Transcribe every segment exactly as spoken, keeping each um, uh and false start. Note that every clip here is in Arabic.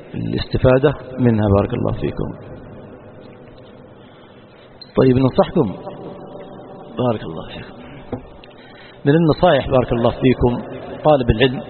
الاستفادة منها. بارك الله فيكم. طيب ننصحكم بارك الله فيكم من النصائح بارك الله فيكم. طالب العلم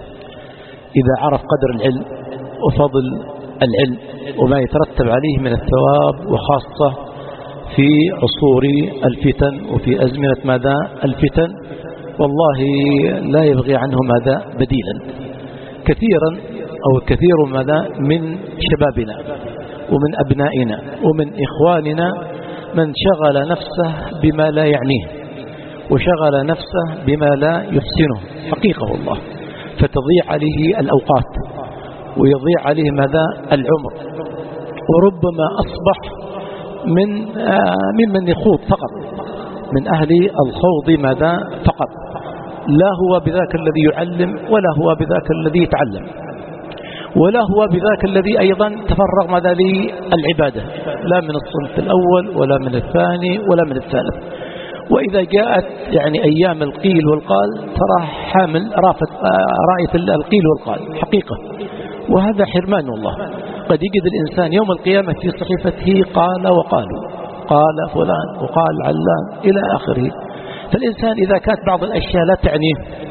إذا عرف قدر العلم وفضل العلم وما يترتب عليه من الثواب، وخاصة في عصور الفتن وفي أزمنة ماذا الفتن، والله لا يبغي عنه ماذا بديلا. كثيرا أو كثير ماذا من شبابنا ومن أبنائنا ومن إخواننا من شغل نفسه بما لا يعنيه وشغل نفسه بما لا يحسنه حقيقة والله، فتضيع عليه الأوقات ويضيع عليه ماذا العمر، وربما أصبح من آه ممن يخوض فقط، من أهل الخوض ماذا فقط، لا هو بذاك الذي يعلم ولا هو بذاك الذي يتعلم ولا هو بذاك الذي أيضا تفرغ ماذا للعبادة، لا من الصنف الأول ولا من الثاني ولا من الثالث. وإذا جاءت يعني أيام القيل والقال ترى حامل رافت راية القيل والقال حقيقة، وهذا حرمان والله. قد يجد الإنسان يوم القيامة في صحيفته قال وقالوا، قال فلان وقال علان إلى آخره. فالإنسان إذا كانت بعض الأشياء لا تعنيه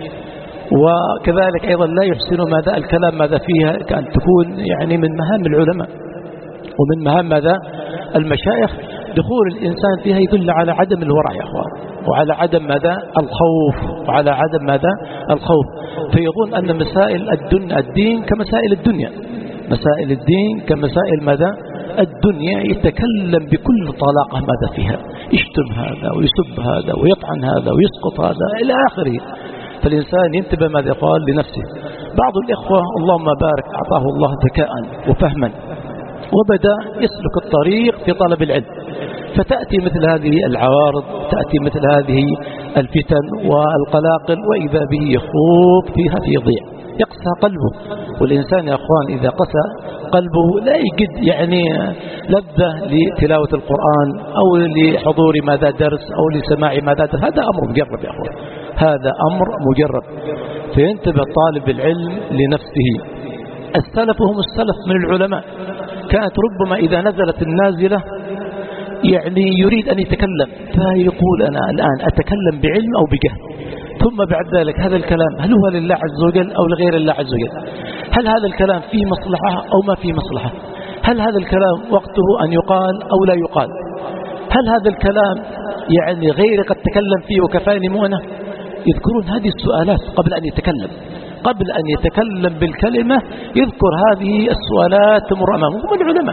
وكذلك أيضا لا يحسن ماذا الكلام ماذا فيها، كان تكون يعني من مهام العلماء ومن مهام ماذا المشايخ، دخول الإنسان فيها يدل على عدم الورع يا أخوان، وعلى عدم ماذا الخوف، وعلى عدم ماذا الخوف. فيظن أن مسائل الدين كمسائل الدنيا، مسائل الدين كمسائل ماذا الدنيا، يتكلم بكل طلاقة ماذا فيها، يشتم هذا ويسب هذا ويطعن هذا ويسقط هذا إلى آخره. فالإنسان ينتبه ماذا يقال لنفسه. بعض الإخوة اللهم بارك أعطاه الله ذكاء وفهما وبدأ يسلك الطريق في طلب العلم، فتأتي مثل هذه العوارض، تأتي مثل هذه الفتن والقلاقل، وإذا به يخوض فيها فيضيع، يقسى قلبه. والإنسان يا أخوان إذا قسى قلبه لا يجد يعني لذة لتلاوة القرآن أو لحضور ماذا درس أو لسماع ماذا درس. هذا أمر مجرب يا أخوان، هذا أمر مجرب. فينتبه طالب العلم لنفسه. السلف هم السلف من العلماء، كانت ربما إذا نزلت النازلة يعني يريد أن يتكلم فيقول أنا الآن أتكلم بعلم أو بجهل، ثم بعد ذلك هذا الكلام هل هو لله عز وجل أو لغير الله عز وجل؟ هل هذا الكلام فيه مصلحة أو ما فيه مصلحة؟ هل هذا الكلام وقته أن يقال أو لا يقال؟ هل هذا الكلام يعني غير قد تكلم فيه وكفاني مؤنة؟ يذكرون هذه السؤالات قبل أن يتكلم، قبل أن يتكلم بالكلمة يذكر هذه السؤالات تمر أمامهم العلماء.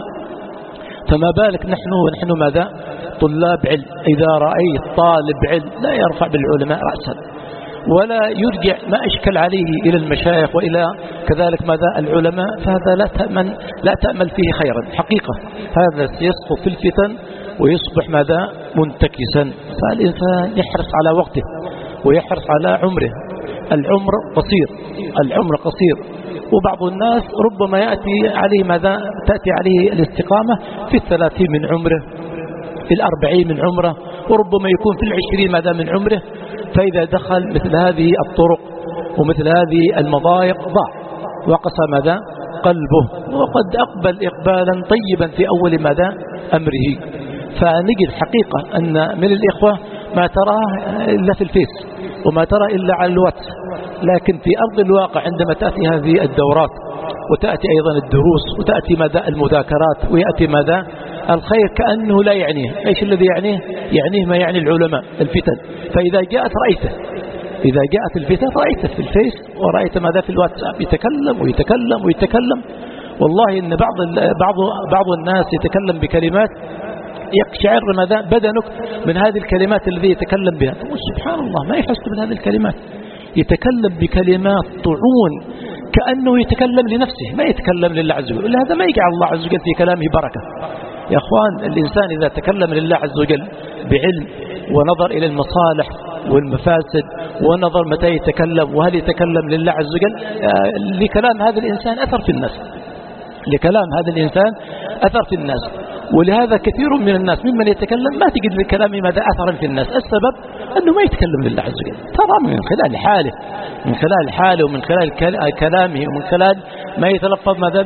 فما بالك نحن ونحن ماذا طلاب علم. إذا رأيت طالب علم لا يرفع بالعلماء رأسا ولا يرجع ما أشكل عليه إلى المشايخ وإلى كذلك ماذا العلماء، فهذا لا تأمن لا تأمل فيه خيرا حقيقة. هذا سيسقط في الفتن ويصبح ماذا منتكسا. فالإنسان يحرص على وقته ويحرص على عمره. العمر قصير، العمر قصير. وبعض الناس ربما يأتي عليه ماذا تأتي عليه الاستقامة في الثلاثين من عمره، في الأربعين من عمره، وربما يكون في العشرين ماذا من عمره. فإذا دخل مثل هذه الطرق ومثل هذه المضايق ضاع وقسى ماذا قلبه، وقد أقبل إقبالا طيبا في أول ماذا أمره. فنجد حقيقة أن من الإخوة ما تراه إلا في الفيس وما ترى إلا على الواتس، لكن في أرض الواقع عندما تأتي هذه الدورات وتأتي أيضا الدروس وتأتي ماذا المذاكرات ويأتي ماذا الخير كأنه لا يعنيه. إيش الذي يعنيه؟ يعنيه ما يعني العلماء الفتن. فإذا جاءت رأيته، إذا جاءت الفتن رأيته في الفيس ورأيته ماذا في الواتساب يتكلم ويتكلم ويتكلم. والله إن بعض بعض بعض الناس يتكلم بكلمات يقشعر ماذا بدنك من هذه الكلمات التي يتكلم بها. سبحان الله ما يحس من هذه الكلمات، يتكلم بكلمات طعون كأنه يتكلم لنفسه ما يتكلم لله عز وجل. لهذا ما يجعل الله عز وجل في كلامه بركة يا أخوان. الإنسان إذا تكلم لله عز وجل بعلم ونظر إلى المصالح والمفاسد ونظر متى يتكلم وهل يتكلم لله عز وجل، لكلام هذا الإنسان أثر في الناس، لكلام هذا الإنسان أثر في الناس. ولهذا كثير من الناس ممن يتكلم ما تجد لكلامه ماذا أثرا في الناس. السبب أنه ما يتكلم لله عز وجل، ترى من خلال حاله، من خلال حاله ومن خلال كلامه ومن خلال ما يتلفظ ماذا به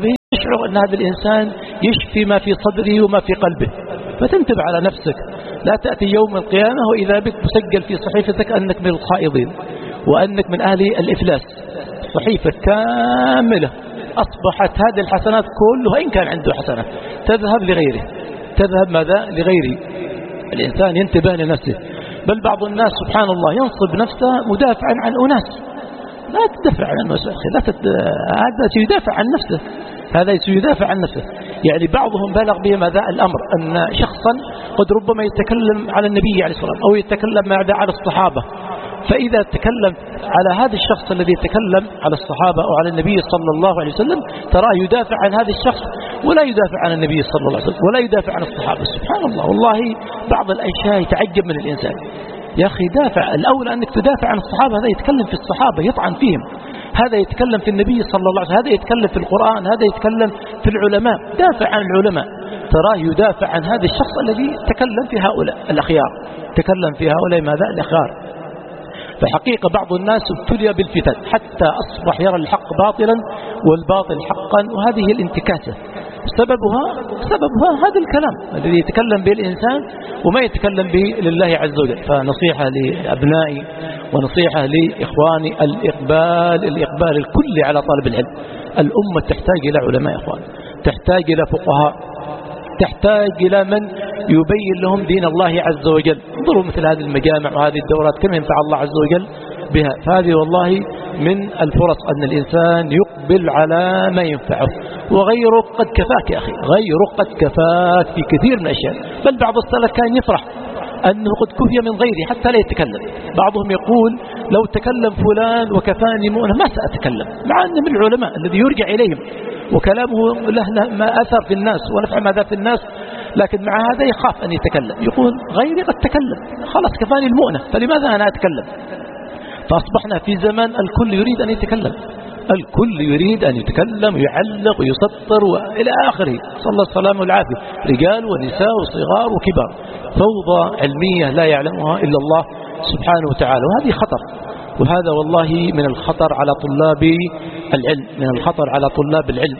تشعر أن هذا الإنسان يشفي ما في صدره وما في قلبه، فتنتبه على نفسك. لا تأتي يوم القيامة وإذا بك مسجل في صحيفتك أنك من الخائضين وأنك من أهل الإفلاس. صحيفة كاملة أصبحت هذه الحسنات كلها، إن كان عنده حسنة، تذهب لغيره، تذهب ماذا؟ لغيره. الإنسان ينتبه لنفسه. بل بعض الناس سبحان الله ينصب نفسه مدافعا عن أناس. لا تدافع عن الناس أخي، لا تد... هذا يدافع عن نفسه، هذا يدافع عن نفسه. يعني بعضهم بلغ به ماذا الأمر أن شخصا قد ربما يتكلم على النبي عليه الصلاة والسلام أو يتكلم ماذا على الصحابة، فإذا تكلم على هذا الشخص الذي يتكلم على الصحابة أو على النبي صلى الله عليه وسلم تراه يدافع عن هذا الشخص ولا يدافع عن النبي صلى الله عليه وسلم ولا يدافع عن الصحابة. سبحان الله، والله بعض الأشياء يتعجب من الإنسان. يا أخي دافع، الأولى أنك تدافع عن الصحابة. هذا يتكلم في الصحابة يطعن فيهم، هذا يتكلم في النبي صلى الله عليه وسلم، هذا يتكلم في القرآن، هذا يتكلم في العلماء. دافع عن العلماء، تراه يدافع عن هذا الشخص الذي تكلم في هؤلاء الأخيار، تكلم في هؤلاء ماذا الأخيار. فحقيقة بعض الناس ابتلي بالفتن حتى أصبح يرى الحق باطلا والباطل حقا، وهذه هي الانتكاسة. سببها سببها هذا الكلام الذي يتكلم به الإنسان وما يتكلم به لله عز وجل. فنصيحة لأبنائي ونصيحة لإخواني، الإقبال الإقبال الكلي على طالب العلم. الأمة تحتاج إلى علماء يا إخوان، تحتاج إلى فقهاء، تحتاج إلى من يبين لهم دين الله عز وجل. انظروا مثل هذه المجامع وهذه الدورات كم ينفع الله عز وجل بها. فهذه والله من الفرص أن الإنسان يقبل على ما ينفعه، وغيره قد كفاك يا أخي، غيره قد كفاك في كثير من الأشياء. بل بعض السلف كان يفرح أنه قد كفي من غيره حتى لا يتكلم. بعضهم يقول لو تكلم فلان وكفاني مؤنة ما سأتكلم، مع أنه من العلماء الذي يرجع إليهم وكلامه له ما أثر في الناس ونفع ماذا في الناس، لكن مع هذا يخاف أن يتكلم، يقول غيري قد تكلم خلاص كفاني المؤنة، فلماذا أنا أتكلم؟ فأصبحنا في زمان الكل يريد أن يتكلم، الكل يريد أن يتكلم ويعلق ويسطر وإلى آخره، صلى الله السلام والعافية، رجال ونساء وصغار وكبار، فوضى علمية لا يعلمها إلا الله سبحانه وتعالى. وهذه خطر، وهذا والله من الخطر على طلاب العلم، من الخطر على طلاب العلم.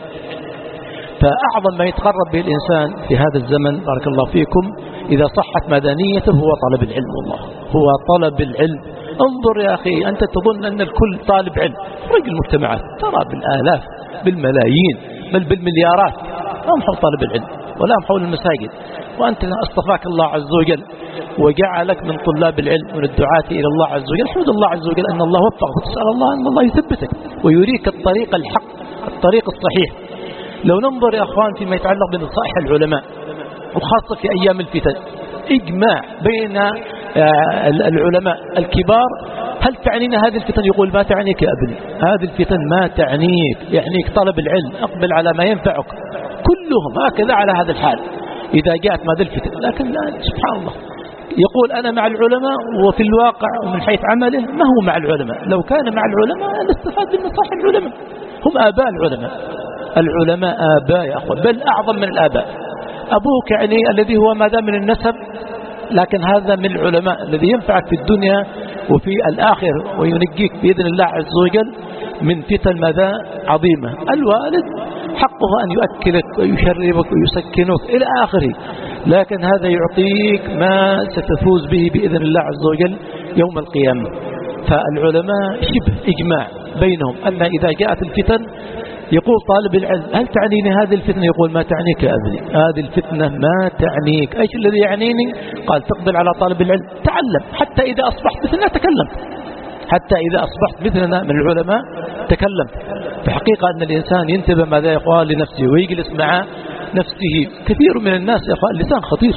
فأعظم ما يتقرب به الإنسان في هذا الزمن بارك الله فيكم إذا صحت مدنيته هو طلب العلم، والله هو طلب العلم. انظر يا أخي، أنت تظن أن الكل طالب علم، خرج المجتمعات ترى بالآلاف بالملايين بل بالمليارات هم حول طالب العلم ولا هم حول المساجد. وأنت اصطفاك الله عز وجل وجعلك من طلاب العلم ومن الدعاة إلى الله عز وجل. احمد الله عز وجل أن الله وفقك، وتسأل الله أن الله يثبتك ويريك الطريق الحق الطريق الصحيح. لو ننظر يا أخوان فيما يتعلق بنصائح العلماء وخاصة في أيام الفتن، إجماع بين العلماء الكبار. هل تعنينا هذه الفتن؟ يقول ما تعنيك يا ابني، هذه الفتن ما تعنيك، يعنيك طلب العلم، أقبل على ما ينفعك. كلهم هكذا على هذا الحال إذا جاءت ماذا الفتن. لكن لا، سبحان الله، يقول أنا مع العلماء وفي الواقع ومن حيث عمله ما هو مع العلماء. لو كان مع العلماء لاستفاد من نصائح العلماء، هم آباء العلماء، العلماء آباء يا أخوان، بل أعظم من الآباء. أبوك يعني الذي هو ماذا من النسب، لكن هذا من العلماء الذي ينفعك في الدنيا وفي الآخر وينجيك بإذن الله عز وجل من فتن ماذا عظيمة. الوالد حقه أن يؤكلك ويشربك ويسكنك إلى آخره، لكن هذا يعطيك ما ستفوز به بإذن الله عز وجل يوم القيامة. فالعلماء شبه إجماع بينهم أن إذا جاءت الفتن يقول طالب العلم هل تعنيني هذه الفتنة؟ يقول ما تعنيك يا ابني، هذه الفتنة ما تعنيك. ايش الذي يعنيني؟ قال تقبل على طالب العلم، تعلم حتى إذا أصبحت مثلنا تكلم، حتى إذا أصبحت مثلنا من العلماء تكلم. فحقيقة أن الإنسان ينتبه ماذا يقال لنفسه ويجلس مع نفسه. كثير من الناس يا أخوان اللسان خطير،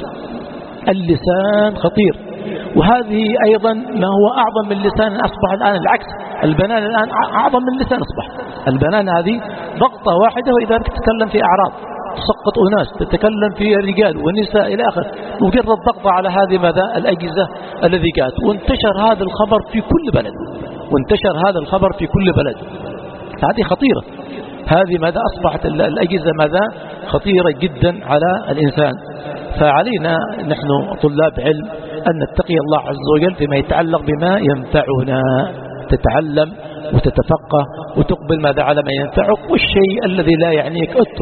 اللسان خطير. وهذه أيضا ما هو أعظم من اللسان أصبح الآن العكس، البنان الآن أعظم من اللسان أصبح. البنان هذه ضغطة واحدة وإذا تتكلم في أعراض تسقط أناس، تتكلم في الرجال والنساء إلى آخر، مجرد ضغطة على هذه ماذا الأجهزة الذي جاءت. وانتشر هذا الخبر في كل بلد، وانتشر هذا الخبر في كل بلد. هذه خطيرة، هذه ماذا أصبحت الأجهزة ماذا خطيرة جدا على الإنسان. فعلينا نحن طلاب علم أن نتقي الله عز وجل فيما يتعلق بما ينفعنا، تتعلم وتتفقه وتقبل ماذا على ما ينفعك، والشيء الذي لا يعنيك